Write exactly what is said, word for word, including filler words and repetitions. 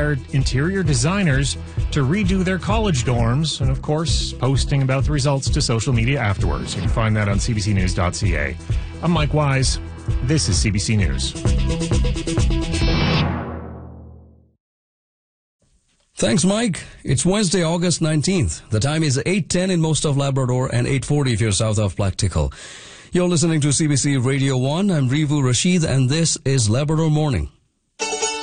hired interior designers to redo their college dorms, and of course, posting about the results to social media afterwards. You can find that on c b c news dot c a. I'm Mike Wise. This is C B C News. Thanks, Mike. It's Wednesday, August nineteenth. The time is eight ten in most of Labrador and eight forty if you're south of Practical. You're listening to C B C Radio one. I'm Rivu Rashid, and this is Labrador Morning.